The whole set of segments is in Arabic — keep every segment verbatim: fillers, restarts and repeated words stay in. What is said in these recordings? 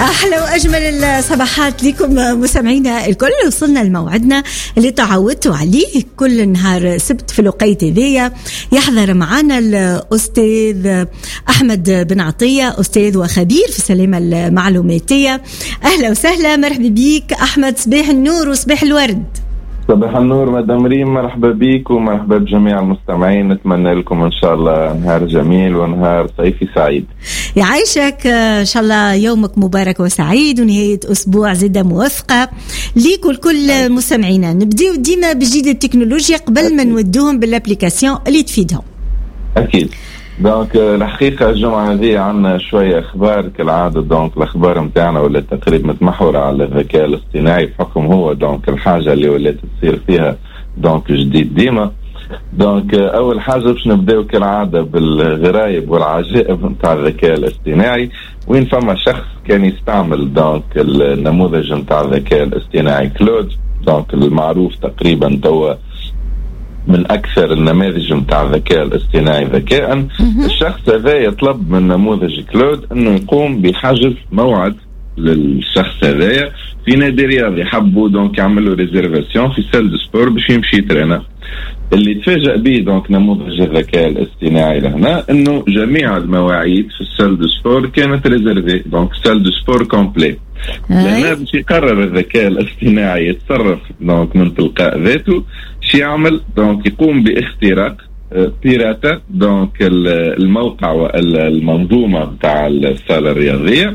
أحلى وأجمل الصباحات لكم مستمعينا الكل. وصلنا لموعدنا اللي تعودتوا عليه كل نهار سبت في الوقيت ذي. يحضر معنا الأستاذ أحمد بن عطية، أستاذ وخبير في السلامة المعلوماتية. أهلا وسهلا، مرحبا بيك أحمد. صباح النور وصباح الورد. صباح النور مدام ريم، مرحبا بيك ومرحبا بجميع المستمعين. نتمنى لكم إن شاء الله نهار جميل ونهار صيفي سعيد. يعيشك إن شاء الله، يومك مبارك وسعيد ونهاية أسبوع زادة موفقة ليك ولكل مستمعينا. نبدأ ديما بجديد التكنولوجيا قبل ما نودوهم بالابليكاسيون اللي تفيدهم. أكيد. دونك الحقيقة الجمعة هذه عنا شوية أخبار كالعادة. دونك الأخبار متاعنا ولا تقريبا متمحورة على الذكاء الاصطناعي بحكم هو دونك الحاجة اللي ولات تصير فيها دونك جديد ديما. دونك أول حاجة باش نبدأ كالعادة بالغرايب والعجائب متاع الذكاء الاصطناعي. وين فما شخص كان يستعمل دونك النموذج متاع الذكاء الاصطناعي كلود، دونك المعروف تقريبا توا من أكثر النماذج متاع الذكاء الاصطناعي ذكاء. الشخص هذا يطلب من نموذج كلود أنه يقوم بحجز موعد للشخص هذا في نادي رياضي. حبوا دونك يعملوا ريزيرفاسيون في سال دو سبور باش يمشي يترينا. اللي تفاجأ به دونك نموذج الذكاء الاصطناعي لهنا انه جميع المواعيد في السال دو سبور كانت ريزيرفي، دونك سال دو سبور كومبلي. لهنا باش يقرر الذكاء الاصطناعي يتصرف دونك من تلقاء ذاته. شي يعمل دونك يقوم باختراق بيراتا دونك الموقع والمنظومة بتاع الصالة الرياضية.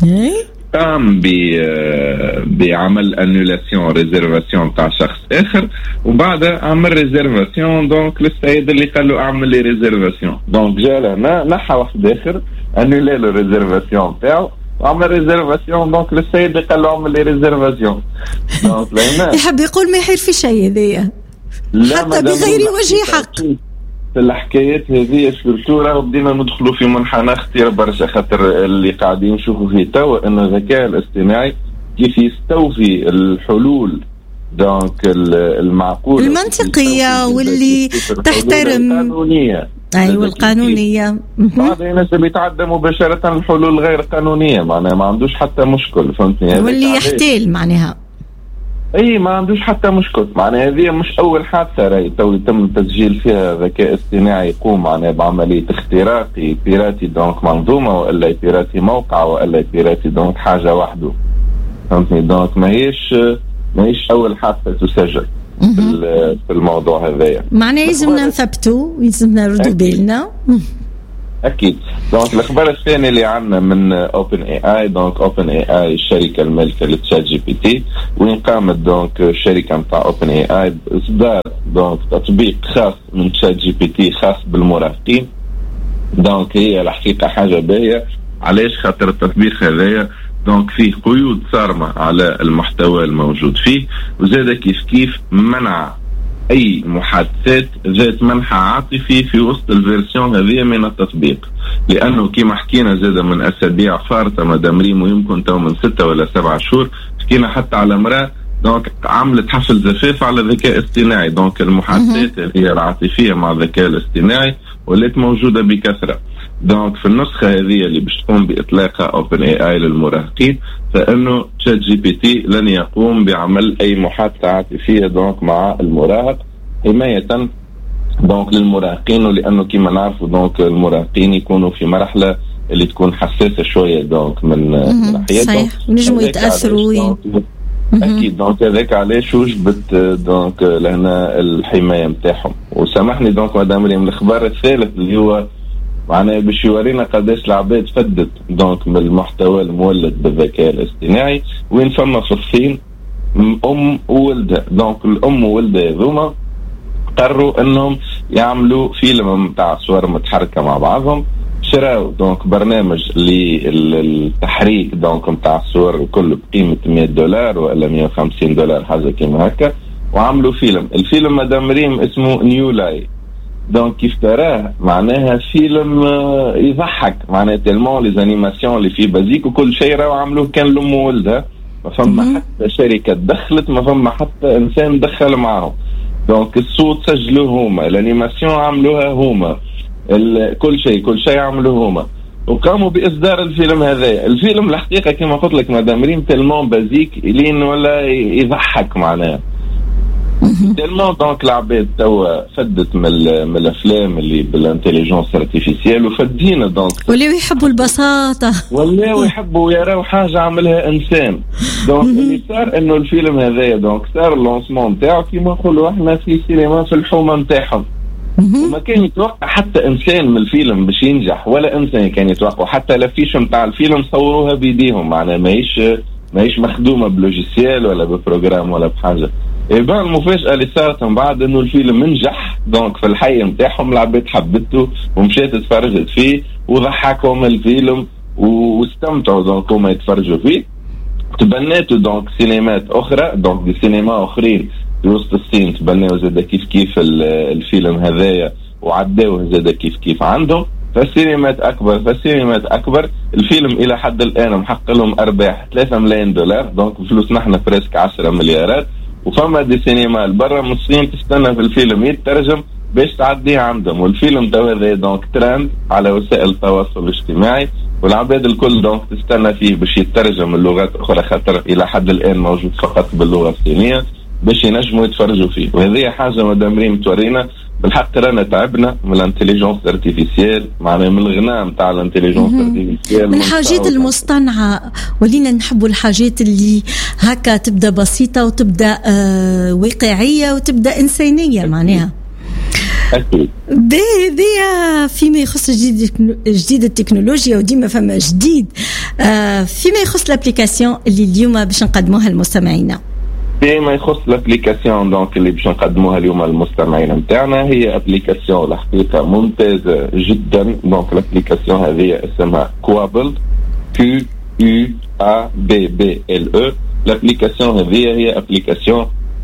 قام بعمل انولاسيون ريزيرفاسيون تاع شخص اخر، وبعدها عمل ريزيرفاسيون دونك للسيد اللي قال له اعمل لي ريزيرفاسيون. دونك جا لهنا نحى واحد اخر انولي له ريزيرفاسيون تاعو وعمل ريزيرفاسيون دونك للسيد اللي قال له اعمل لي ريزيرفاسيون. دونك لهنا يحب يقول ما يحير في شيء هذيا حتى بغير وجه حق. في الحكايات هذه سورتورا وبدينا ندخلوا في منحنى خطير برشا، خاطر اللي قاعدين نشوفوا فيه توا انه الذكاء الاصطناعي كيف يستوفي الحلول دونك المعقولة المنطقية واللي تحترم القانونية. ايوه القانونية. بعض الناس بيتعدى مباشرة الحلول الغير قانونية، معناها ما عندوش حتى مشكل، فهمتني؟ واللي يحتال معناها اي ما عندوش حتى مشكل. معناها هذه مش اول حادثه راهي تو يتم تسجيل فيها ذكاء اصطناعي يقوم معناها بعمليه اختراق بيراتي دونك منظومه ولا بيراتي موقع ولا بيراتي دونك حاجه وحده، فهمتني؟ دونك ماهيش ماهيش اول حادثه تسجل في الموضوع هذايا. معناها لازمنا نثبتوا ولازمنا نردوا بالنا. اكيد. دونك الاخبار الثانيه اللي عندنا من اوبن اي اي. دونك اوبن اي اي الشركه المالكه لتشات جي بي تي، وين قامت دونك الشركه نتاع اوبن اي اي باصدار دونك تطبيق خاص من تشات جي بي تي خاص بالمراهقين. دونك هي الحقيقه حاجه باهيه. علاش؟ خاطر التطبيق هذايا دونك فيه قيود صارمه على المحتوى الموجود فيه، وزاد كيف كيف منع اي محادثات ذات منحى عاطفي في وسط الفيرسيون هذه من التطبيق. لانه كما حكينا زاد من اسابيع فارطه مدام ريم، ويمكن تو من ستة ولا سبعة شهور حكينا حتى على امراه دونك عملت حفل زفاف على الذكاء الاصطناعي. دونك المحادثات اللي هي العاطفيه مع الذكاء الاصطناعي ولات موجوده بكثره. دونك في النسخه هذه اللي باش تقوم باطلاقها اوبن اي اي للمراهقين، فانه تشات جي بي تي لن يقوم بعمل اي محادثه عاطفيه دونك مع المراهق حمايه دونك للمراهقين. ولانه كما نعرفوا دونك المراهقين يكونوا في مرحله اللي تكون حساسه شويه دونك من ناحيتهم، صحيح ونجموا يتاثروا. اكيد. دونك هذاك علاش وجبت دونك لهنا الحمايه نتاعهم. وسامحني دونك مدام ريم الاخبار الثالث اللي هو معناها باش يورينا قداش العباد فدت دونك من المحتوى المولد بالذكاء الاصطناعي. وين فما في الصين ام وولدها، دونك الام وولدها هذوما قرروا انهم يعملوا فيلم متاع صور متحركه مع بعضهم. شراو دونك برنامج للتحريك دونك متاع الصور الكل بقيمه مية دولار ولا مية وخمسين دولار حاجه كيما هكا، وعملوا فيلم. الفيلم مدام ريم اسمه نيو لاي. دونك كيف تراه معناها فيلم يضحك، معناها تلمون لي زانيماسيون اللي فيه بازيك وكل شيء راهو عملوه كان لأم وولدها. ما فما حتى شركه دخلت، ما فما حتى انسان دخل معهم. دونك الصوت سجلوه هما، الانيماسيون عملوها هما، كل شيء كل شيء عملوه هما. وقاموا باصدار الفيلم هذا. الفيلم الحقيقه كما قلت لك مدام ريم تلمون بازيك لين ولا يضحك معناها تلمون. دونك العباد توا فدت من من الافلام اللي بالانتليجنس ارتيفيسيال وفدينا دونك ولاو يحبوا البساطه ولاو يحبوا يراو حاجه عملها انسان. دونك اللي صار انه الفيلم هذايا دونك صار اللونسمون نتاعو كيما نقولوا احنا في سينما في الحومه نتاعهم. وما كان يتوقع حتى انسان من الفيلم باش ينجح ولا انسان كان يتوقع. حتى الافيش نتاع الفيلم صوروها بيديهم معناها ماهيش ماهيش مخدومه بلوجيسيال ولا ببروجرام ولا بحاجه. إيبان المفاجأة اللي صارت من بعد إنه الفيلم نجح دونك في الحي متاعهم العباد حبته ومشيت تفرجت فيه وضحكهم الفيلم واستمتعوا دونك هما يتفرجوا فيه. تبنيتوا دونك سينمات أخرى دونك دي سينما أخرين في وسط الصين تبنيوا زاد كيف كيف الفيلم هذايا وعداوه زاد كيف كيف عندهم. فالسينمات أكبر فالسينمات أكبر. الفيلم إلى حد الآن محقق لهم أرباح ثلاثة ملايين دولار دونك فلوس نحن فريسك عشرة مليارات. وفما دي سينما برا من الصين تستنى في الفيلم يترجم باش تعديه عندهم. والفيلم ده هذا دونك ترند على وسائل التواصل الاجتماعي والعباد الكل دونك تستنى فيه باش يترجم اللغات أخرى خاطر إلى حد الآن موجود فقط باللغة الصينية باش ينجموا يتفرجوا فيه. وهذه حاجة مدام ريم تورينا بالحق رانا تعبنا من الانتليجنس ارتيفيسيال معناها من الغناء نتاع الانتليجنس ارتيفيسيال من الحاجات المصطنعه ولينا نحبوا الحاجات اللي هكا تبدا بسيطه وتبدا آه واقعيه وتبدا انسانيه معناها. اكيد بهذه فيما يخص جديد جديد التكنولوجيا وديما فما جديد آه فيما يخص الابليكاسيون اللي اليوم باش نقدموها لمستمعينا. فيما يخص الابليكاسيون دونك اللي باش نقدموها اليوم للمستمعين نتاعنا هي ابليكاسيون الحقيقه ممتازه جدا. دونك الابليكاسيون هذه اسمها كوابل كيو يو ا بي بي ال او. الابليكاسيون هذه هي ابليكاسيون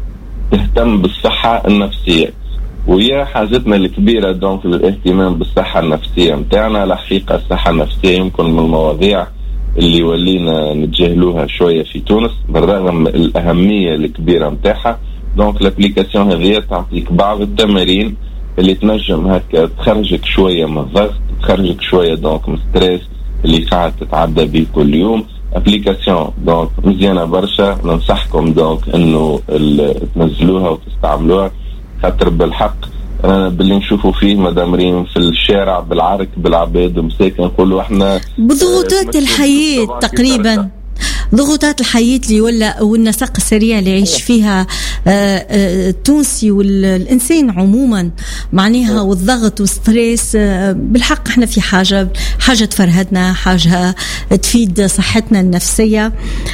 تهتم بالصحه النفسيه وهي حاجتنا الكبيره دونك للاهتمام بالصحه النفسيه نتاعنا. الحقيقه الصحه النفسيه يمكن من المواضيع اللي ولينا نتجاهلوها شويه في تونس بالرغم من الاهميه الكبيره نتاعها. دونك الابليكاسيون هذه تعطيك بعض التمارين اللي تنجم هكا تخرجك شويه من الضغط تخرجك شويه دونك من ستريس اللي قاعد تتعدى به كل يوم. ابليكاسيون دونك مزيانه برشا ننصحكم دونك انه تنزلوها وتستعملوها خاطر بالحق أنا باللي نشوفوا فيه مدام ريم في الشارع بالعرك بالعباد مساكن نقولوا احنا بضغوطات الحياة تقريبا ضغوطات الحياة اللي ولا والنسق السريع اللي يعيش فيها التونسي والإنسان عموما معناها والضغط والستريس. بالحق احنا في حاجة حاجة تفرهدنا حاجة تفيد صحتنا النفسية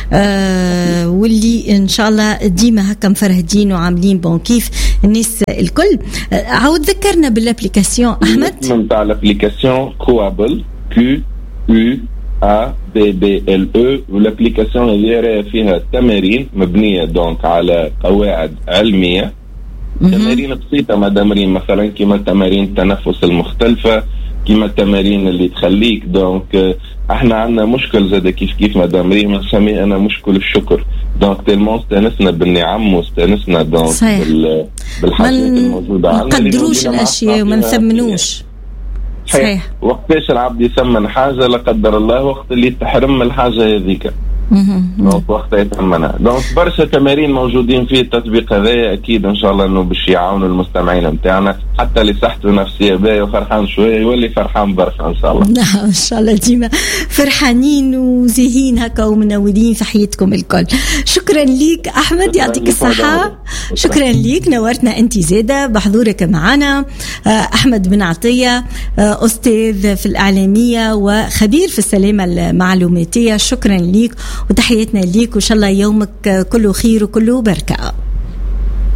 واللي إن شاء الله ديما هكا مفرهدين وعاملين بون كيف الناس الكل. عاود ذكرنا بالابليكاسيون أحمد. نتاع الابليكاسيون كوابل كيو يو ا بي بي ال او. والابليكاسيون هذه فيها تمارين مبنيه دونك على قواعد علميه. تمارين بسيطه مدام ريم مثلا كيما تمارين التنفس المختلفه كيما التمارين اللي تخليك دونك احنا عندنا مشكل زاد كيف كيف مدام ريم نسميه انا مشكل الشكر. دونك تلمون استانسنا بالنعم واستانسنا دونك بالحاجات الموجوده عندنا ما نقدروش الاشياء وما نثمنوش. صحيح. وقتاش العبد يثمن حاجة لا قدر الله وقت اللي تحرم من الحاجة هذيك دونك وقتها يتمنها. دونك برشا تمارين موجودين في التطبيق هذا أكيد إن شاء الله إنه باش يعاونوا المستمعين متاعنا حتى اللي صحته نفسية باهية وفرحان شوية يولي فرحان برشا إن شاء الله. نعم إن شاء الله ديما فرحانين وزاهين هكا ومنودين في حياتكم الكل. شكرا ليك أحمد يعطيك الصحة. شكرا ليك نورتنا أنت زادة بحضورك معنا. أحمد بن عطية أستاذ في الإعلامية وخبير في السلامة المعلوماتية. شكرا ليك وتحياتنا ليك وإن شاء الله يومك كله خير وكله بركة.